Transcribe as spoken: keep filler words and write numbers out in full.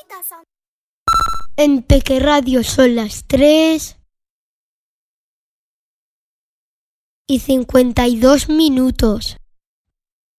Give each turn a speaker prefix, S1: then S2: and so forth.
S1: En Peque Radio son las tres y cincuenta y dos minutos.